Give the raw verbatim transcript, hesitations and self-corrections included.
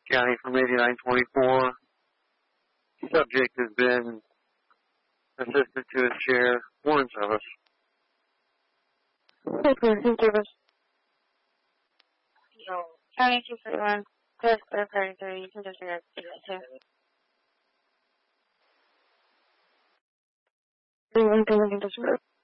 County from eighty-nine twenty-four. Subject has been assisted to his chair. Warren service. Warren service. Yo, County two forty-one. Clear, clear, clear, clear. You can just react to that too. Everyone can look into